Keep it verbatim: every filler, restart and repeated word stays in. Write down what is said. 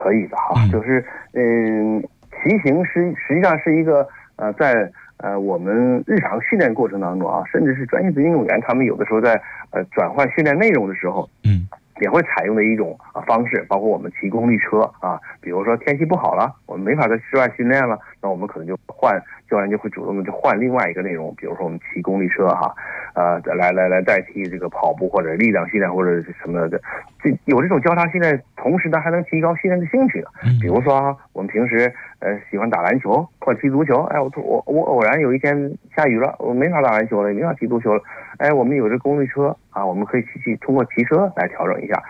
可以的哈，就是嗯，骑行是实际上是一个呃，在呃我们日常训练过程当中啊，甚至是专业的运动员，他们有的时候在呃转换训练内容的时候，嗯，也会采用的一种啊方式，包括我们骑功率车啊，比如说天气不好了，我们没法在室外训练了，那我们可能就换教练就会主动的就换另外一个内容，比如说我们骑功率车哈，呃，来来来代替这个跑步或者力量训练或者是什么的，这有这种交叉训练，同时呢还能提高训练的兴趣的。比如说啊，我们平时呃喜欢打篮球或者踢足球，哎，我我我偶然有一天下雨了，我没法打篮球了，也没法踢足球了，哎，我们有这功率车啊，我们可以骑骑通过骑车来调整一下。